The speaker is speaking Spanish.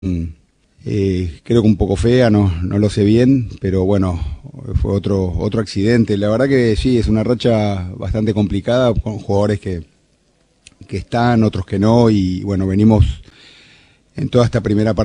Creo que un poco fea, no lo sé bien, pero bueno, fue otro accidente. La verdad que sí, es una racha bastante complicada con jugadores que están, otros que no, y bueno, venimos en toda esta primera parte